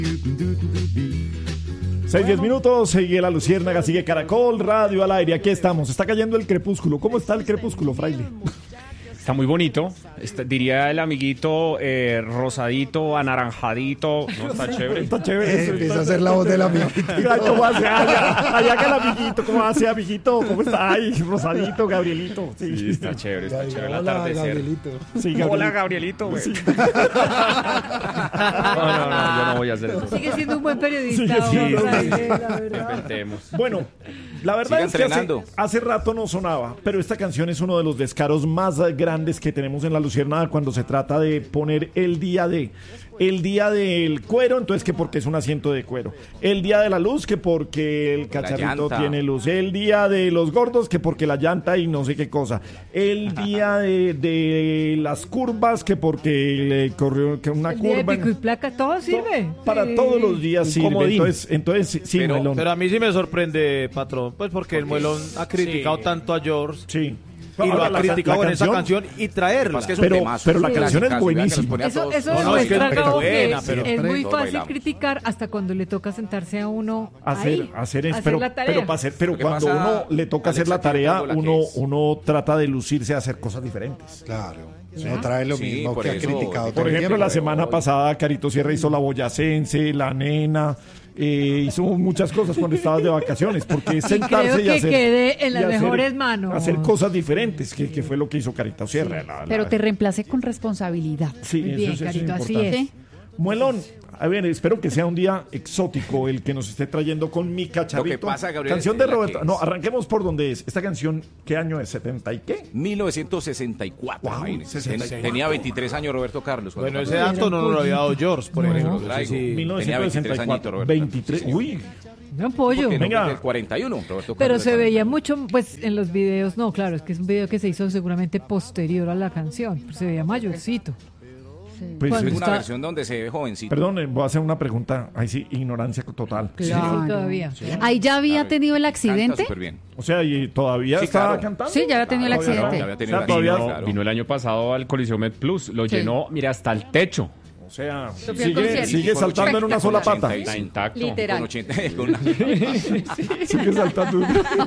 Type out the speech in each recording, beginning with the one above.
6:10 minutos, sigue La Luciérnaga, sigue Caracol Radio al aire, aquí estamos, está cayendo el crepúsculo. ¿Cómo está el crepúsculo, fraile? Está muy bonito, diría el amiguito, rosadito, anaranjadito, ¿no? Está chévere. Está chévere. Empieza a hacer la voz del amiguito. ¿Cómo hace? Allá que el amiguito, ¿cómo hace, amiguito? ¿Cómo está? Ay, rosadito, Gabrielito. Sí, está chévere el Hola, atardecer. Gabrielito. Sí, Gabrielito. Hola, Gabrielito, güey. Sí. No, yo no voy a hacer eso. Sigue siendo un buen periodista. Sí, Fraile, la verdad. Inventemos. Bueno, la verdad Siga es que entrenando. hace rato no sonaba, pero esta canción es uno de los descaros más grandes que tenemos en La Luciérnaga cuando se trata de poner el día del cuero, entonces que porque es un asiento de cuero, el día de la luz, que porque el cacharrito llanta. tiene luz, el día de los gordos, que porque la llanta y no sé qué cosa, el día de las curvas, que porque le corrió que una El día de curva pico y placa, todo sirve. para Sí. todos los días Un sirve, comodín. entonces sí, Pero- Melón. Pero a mí sí me sorprende, patrón, pues porque el Muelón ha criticado tanto a George Sí. y lo Ahora, ha criticado en esa canción y traerla. Es que es un Pero- temazo. pero la Sí. canción es Clásicazo, vea que nos buenísima. pone a Eso todos- eso No, no, es que demuestra, es Gabo, que buena, es pero- muy todos fácil bailamos. criticar hasta cuando le toca sentarse a uno hacer es, hacer la tarea. pero Lo que cuando pasa, uno le toca hacer la Alexa, tarea, tirando la uno, que es. uno trata de lucirse a hacer cosas diferentes. Claro. No trae lo Sí, mismo por que ha eso, criticado por todo Por el ejemplo, tiempo. la semana pasada Carito Sierra hizo la boyacense, la nena, hizo muchas cosas cuando estabas de vacaciones, porque es Y creo sentarse y que hacer... quede en las y hacer- mejores manos. Hacer cosas diferentes, que fue lo que hizo Carito Sierra. Pero te reemplacé con responsabilidad. Sí, Muy bien, eso es Carito, así importante. es. Muelón, a ver, espero que sea un día exótico el que nos esté trayendo con Mi Cacharrito. Lo que pasa, Gabriel, canción de es la Roberto. que No, es. arranquemos por donde es. Esta canción, ¿qué año es? ¿70 y qué? 1964, Wow, imagínese. 64. Tenía 23 años Roberto Carlos. cuando Bueno, pasó. ese dato no nos lo había dado George, por No. ejemplo. Lo traigo. Sí, sí. Tenía 23 1964. añitos, Roberto. 23. Sí, señor. Uy, No apoyo. Porque no, Venga. del 41, Roberto Pero Carlos se del veía 41. mucho, pues, en los videos. No, claro, es que es un video que se hizo seguramente posterior a la canción. Pero se veía mayorcito. pues Cuando Es una está- versión donde se ve jovencito. perdón, voy a hacer una pregunta. Ahí sí, ignorancia total. Claro, todavía. Ahí ya había Claro, tenido el Canta accidente. súper bien. O sea, ¿y todavía Sí, está claro. cantando? Sí, ya había tenido el Todavía no. accidente. Ya había tenido O sea, la todavía- actividad, claro. Vino el año pasado al Coliseo Med Plus, lo Sí. llenó, mira, hasta el techo. O sea, fui al concierto. sigue saltando en una sola pata. 85. Está intacto. Literal. Con 80, con una- Sigue saltando.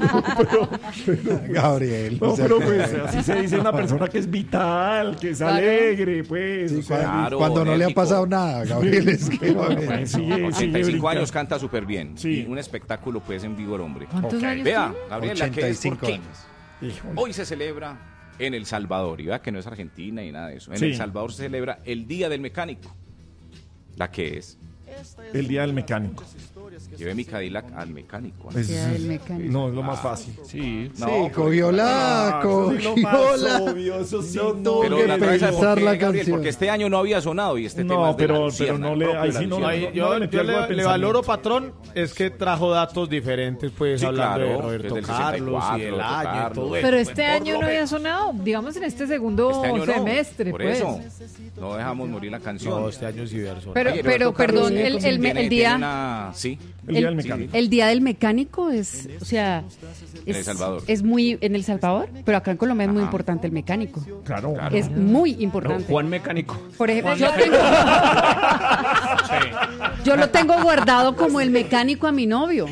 Gabriel. No, o sea, pero pues así se dice una persona que es vital, que es alegre, pues. sí, o sea, Claro, cuando no le ha enérgico. pasado nada, Gabriel, es que pues, sigue 85 brincando. años canta súper bien. Sí. Y un espectáculo pues en vivo el hombre. ¿Cuántos Ok. años Vea, tiene? Gabriel, la que es 85 porque años. Híjole. hoy se celebra en El Salvador, y vea que no es Argentina ni nada de eso. En Sí. El Salvador se celebra el Día del Mecánico. La que es, El día del mecánico. llevé mi Cadillac al mecánico. Es- Día del mecánico. no, es lo más fácil. Sí. No, Sí, pues, cogió la, eso es lo cogió más la. obvio, eso sí, No no, tuvo pero que la trae, ¿sabe por pensar qué, la Gabriel? canción. Porque este año no había sonado y este tema No, es de la pero Luciérnaga, no le, propio ahí de la sí no, Luciérnaga. no, Yo, le metió algo de le pensamiento. valoro, patrón, es que trajo datos diferentes, pues, Sí, hablando claro, de Roberto desde el Carlos y 64, el Roberto año y Carlos. todo eso. Pero este año no había sonado, digamos en este segundo Este año no, semestre, por pues. eso no dejamos morir la canción. No, este año sí verso. Pero, Oye, pero, Roberto Carlos perdón, el tiene día, una- sí, El día del mecánico. el día del mecánico es, o sea, En El Salvador. es muy en El Salvador, pero acá en Colombia es muy Ajá. importante el mecánico. Claro. Claro. Es muy No, importante. Juan Mecánico. Por ejemplo, yo lo tengo guardado como el mecánico a mi novio.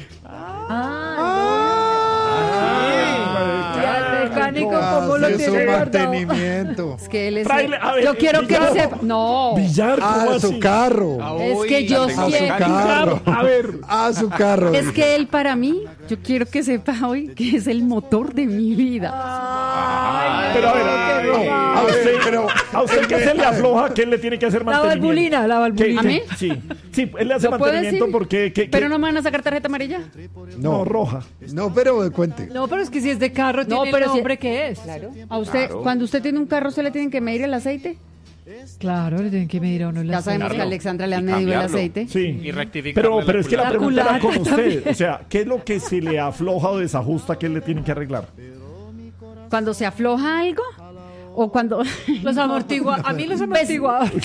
Y al mecánico, ¿cómo lo Hace tiene su guardado? mantenimiento. Es que él es. Fraile, a ver, yo quiero que él Villar. sepa. No. Villar, ¿cómo Ah, así? su carro. Es que yo la A su quiero. carro. A ver. A su carro. Es que él para mí, yo quiero que sepa hoy que es el motor de mi vida. Pero a ver, a usted que se le afloja, ¿qué le tiene que hacer La mantenimiento? valvulina, la valvulina. ¿A mí? Sí, sí, él le hace ¿Lo puedo mantenimiento decir? porque... Pero no me van a sacar tarjeta amarilla. No, roja. No, pero cuente. No, pero es que si es de carro, No, tiene pero el si- nombre que es. A usted, Claro. cuando usted tiene un carro, ¿se le tienen que medir el aceite? Claro, le tienen que medir a uno el Ya sabemos aceite. que a Alexandra le han Y medido el cambiarlo. aceite. Sí. Y rectificarle Pero la es que la culata. pregunta era La con culata usted. también. O sea, ¿qué es lo que se le afloja o desajusta que él le tienen que arreglar? Cuando se afloja algo o cuando Los amortiguadores. A mí los amortiguadores.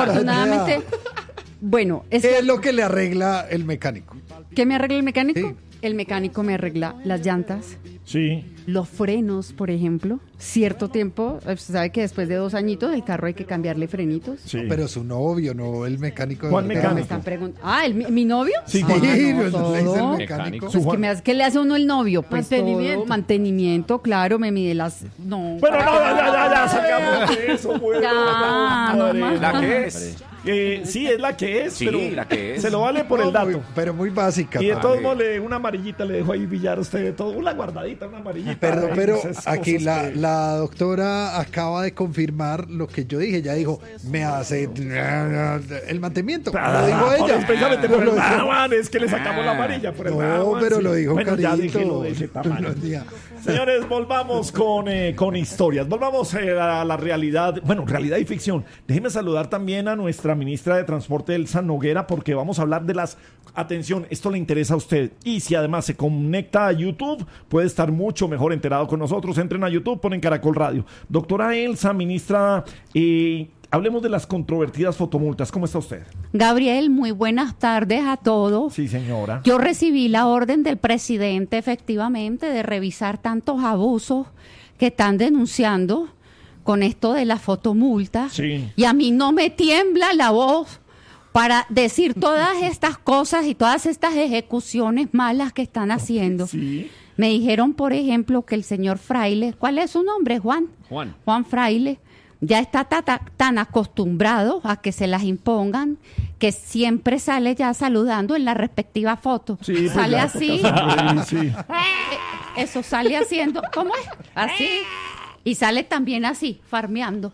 afortunadamente, bueno, ¿Qué es lo que le arregla el mecánico? ¿qué me arregla el mecánico? Sí. El mecánico me arregla las llantas, Sí. los frenos, por ejemplo. Cierto tiempo, usted sabe que después de 2 añitos el carro hay que cambiarle frenitos. Sí. Pero su novio, no el mecánico. ¿Cuál verdad. Pero me mecánico? están preguntando. ¿Mi novio? Sí, Sí, Juan. no, no, le dice el todo. mecánico. Su Pues, Juan. ¿qué le hace uno el novio? Pues Mantenimiento. todo, mantenimiento, claro, me mide las... No, Bueno, no, ya, salgamos de eso, güey. Ya, no más. ¿La que es? Sí, es la que es, Sí, pero la que es. se lo vale por el No, dato. pero muy básica. Y de pa. todos modos, una amarillita le dejo ahí billar a usted de todo. Una guardadita, una amarillita. Pero, Ay, pero esas aquí cosas que- la doctora acaba de confirmar lo que yo dije. Ya dijo, me hace el mantenimiento. Lo dijo Por ella. especialmente por Lo el dijo- Juan, es que le sacamos la amarilla por el No, Juan, pero sí. lo dijo Bueno, ya Carito. déjelo de ese tamaño. Buenos días. Señores, volvamos con historias. Volvamos a la realidad, bueno, realidad y ficción. Déjeme saludar también a nuestra ministra de Transporte, Elsa Noguera, porque vamos a hablar de las... Atención, esto le interesa a usted. Y si además se conecta a YouTube, puede estar mucho mejor enterado con nosotros. Entren a YouTube, ponen Caracol Radio. Doctora Elsa, ministra, hablemos de las controvertidas fotomultas. ¿Cómo está usted? Gabriel, muy buenas tardes a todos. Sí, señora. Yo recibí la orden del presidente, efectivamente, de revisar tantos abusos que están denunciando con esto de la fotomulta. Sí. Y a mí no me tiembla la voz para decir todas estas cosas y todas estas ejecuciones malas que están haciendo. Sí. Me dijeron, por ejemplo, que el señor Fraile, ¿cuál es su nombre, Juan? Juan Fraile, ya está tan acostumbrado a que se las impongan que siempre sale ya saludando en la respectiva foto. Sí, pues sale ya así. toca sonreír, sí. Eso sale haciendo, ¿cómo es? Así. Y sale también así, farmeando.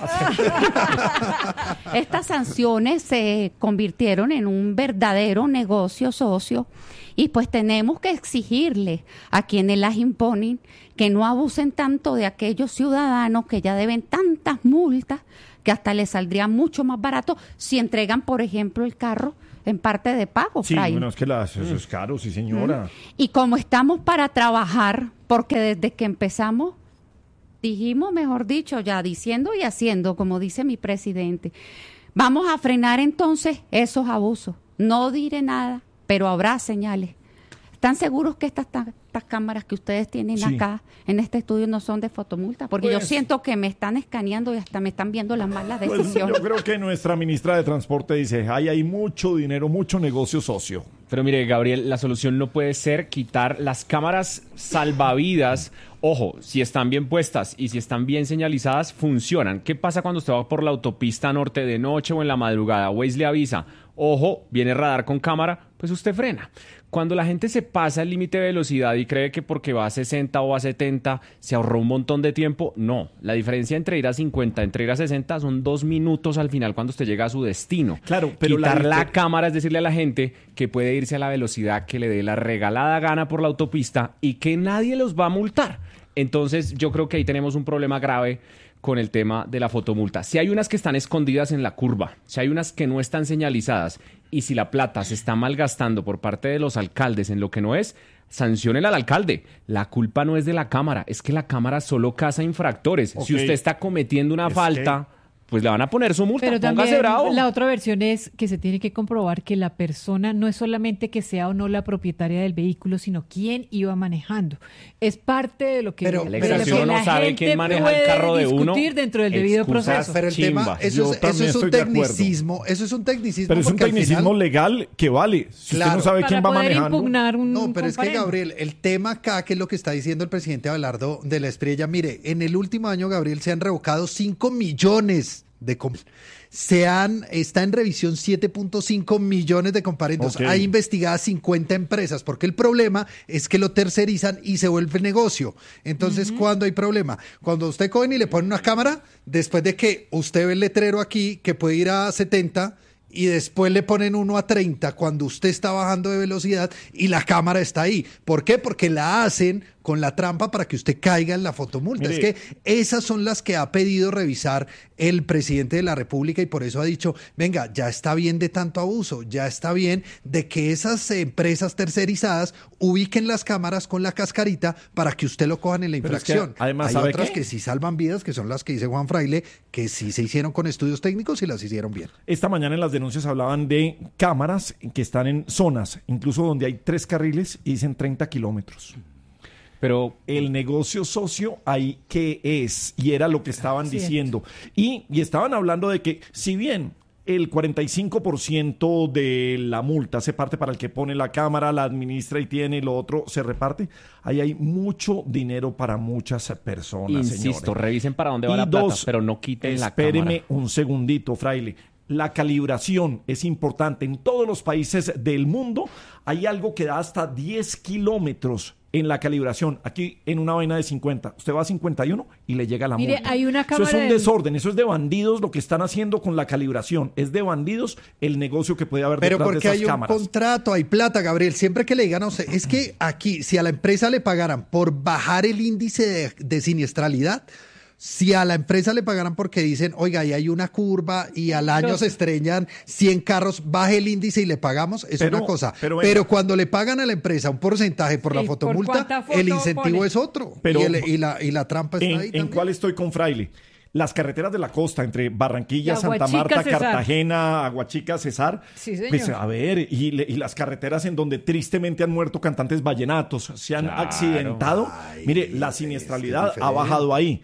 Estas sanciones se convirtieron en un verdadero negocio socio y pues tenemos que exigirle a quienes las imponen que no abusen tanto de aquellos ciudadanos que ya deben tantas multas que hasta les saldría mucho más barato si entregan, por ejemplo, el carro en parte de pago. Sí, Fray. bueno, es que eso es caro, sí, señora. Y como estamos para trabajar, porque desde que empezamos dijimos, mejor dicho, ya diciendo y haciendo, como dice mi presidente, vamos a frenar entonces esos abusos. No diré nada, pero habrá señales. ¿Están seguros que estas cámaras que ustedes tienen Sí. acá en este estudio no son de fotomulta? Porque yo Pues- siento que me están escaneando y hasta me están viendo las malas Pues decisiones. yo creo que nuestra ministra de Transporte dice, hay mucho dinero, mucho negocio socio. Pero mire, Gabriel, la solución no puede ser quitar las cámaras salvavidas. Ojo, si están bien puestas y si están bien señalizadas, funcionan. ¿Qué pasa cuando usted va por la autopista norte de noche o en la madrugada? Waze le avisa, ojo, viene radar con cámara, pues usted frena. Cuando la gente se pasa el límite de velocidad y cree que porque va a 60 o a 70 se ahorró un montón de tiempo, no. La diferencia entre ir a 50 entre ir a 60 son 2 minutos al final cuando usted llega a su destino. Claro, pero quitar la la cámara es decirle a la gente que puede irse a la velocidad que le dé la regalada gana por la autopista y que nadie los va a multar. Entonces yo creo que ahí tenemos un problema grave con el tema de la fotomulta. Si hay unas que están escondidas en la curva, si hay unas que no están señalizadas y si la plata se está malgastando por parte de los alcaldes en lo que no es, sanciónela al alcalde. La culpa no es de la cámara, es que la cámara solo caza infractores. Ok. Si usted está cometiendo una Es falta, pues le van a poner su multa. Pero Póngase también bravo. la otra versión es que se tiene que comprobar que la persona no es solamente que sea o no la propietaria del vehículo, sino quién iba manejando. Es parte de lo que, Pero- de pero lo si que uno no la sabe gente quién maneja el puede carro de uno, discutir dentro del debido excusas, proceso. Pero el Chimba. tema, Yo eso también es un estoy de acuerdo. tecnicismo. Eso es un tecnicismo. Pero es un porque al tecnicismo final- legal que vale. Si usted Claro. no sabe Para quién va poder manejando. impugnar un No, pero es que, comparendo. Gabriel, el tema acá, que es lo que está diciendo el presidente Abelardo de la Espriella, mire, en el último año, Gabriel, se han revocado 5 millones de está en revisión 7.5 millones de comparendos. Ok. Hay investigadas 50 empresas, porque el problema es que lo tercerizan y se vuelve negocio. Entonces, ¿cuándo hay problema? Cuando usted cogen y le ponen una cámara, después de que usted ve el letrero aquí, que puede ir a 70, y después le ponen uno a 30 cuando usted está bajando de velocidad y la cámara está ahí. ¿Por qué? Porque la hacen con la trampa para que usted caiga en la fotomulta. Mire, es que esas son las que ha pedido revisar el presidente de la República y por eso ha dicho, venga, ya está bien de tanto abuso, ya está bien de que esas empresas tercerizadas ubiquen las cámaras con la cascarita para que usted lo cojan en la Pero es que, infracción. además, hay ¿sabe otras qué? que sí salvan vidas, que son las que dice Juan Fraile, que sí se hicieron con estudios técnicos y las hicieron bien. Esta mañana en las denuncias hablaban de cámaras que están en zonas, incluso donde hay 3 carriles y dicen 30 kilómetros. Pero El negocio socio ahí qué es, y era lo que estaban Cierto. diciendo. Y estaban hablando de que si bien el 45% de la multa se parte para el que pone la cámara, la administra y tiene, y lo otro se reparte, ahí hay mucho dinero para muchas personas, insisto, señores. revisen para dónde va Y la plata, dos, pero no quiten la Espéreme cámara. un segundito, Fraile. La calibración es importante. En todos los países del mundo hay algo que da hasta 10 kilómetros en la calibración. Aquí en una vaina de 50. Usted va a 51 y le llega la Mire, multa. hay una Eso es cámara un del- desorden. Eso es de bandidos lo que están haciendo con la calibración. Es de bandidos el negocio que puede haber Pero detrás de porque esas hay un cámaras. contrato, hay plata, Gabriel. Siempre que le digan a usted, es que aquí, si a la empresa le pagaran por bajar el índice de siniestralidad, si a la empresa le pagaran porque dicen, oiga, ahí hay una curva y al año Pero- se estrellan 100 carros, baje el índice y le pagamos, es Pero- una cosa. pero Pero, venga. cuando le pagan a la empresa un porcentaje por la Sí, ¿por fotomulta, cuánta foto el incentivo pone? es otro. Pero- y la trampa está ahí ¿En también. cuál estoy con Fraile? Las carreteras de la costa, entre Barranquilla, Y Santa Aguachica, Marta, Cesar. Cartagena, Aguachica, Cesar. Sí, señor. Pues a ver, y las carreteras en donde tristemente han muerto cantantes vallenatos, se han Claro. accidentado. Mire, la siniestralidad ha bajado ahí.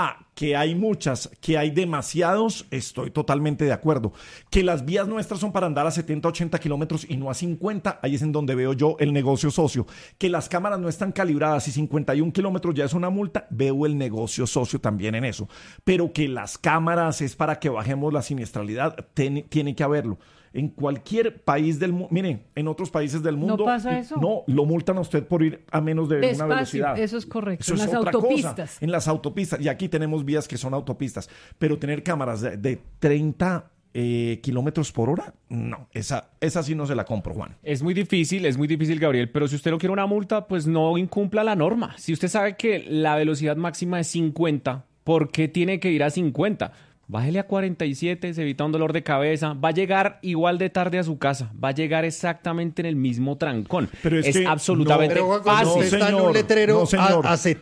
Que hay muchas, que hay demasiados, estoy totalmente de acuerdo. Que las vías nuestras son para andar a 70, 80 kilómetros y no a 50, ahí es en donde veo yo el negocio socio. Que las cámaras no están calibradas y 51 kilómetros ya es una multa, veo el negocio socio también en eso. Pero que las cámaras es para que bajemos la siniestralidad, tiene que haberlo. En cualquier país del mundo, miren, en otros países del mundo, pasa eso? no, lo multan a usted por ir a menos de una Despacio, velocidad. eso es correcto, Eso en es las otra autopistas. cosa, en las autopistas. Y aquí tenemos vías que son autopistas. Pero tener cámaras de 30 kilómetros por hora, no, esa sí no se la compro, Juan. Es muy difícil, Gabriel, pero si usted no quiere una multa, pues no incumpla la norma. Si usted sabe que la velocidad máxima es 50, ¿por qué tiene que ir a 50? Bájele a 47, se evita un dolor de cabeza, va a llegar igual de tarde a su casa, va a llegar exactamente en el mismo trancón. Pero es que absolutamente Pero cuando fácil. usted está en señor, un letrero no, señor. a 70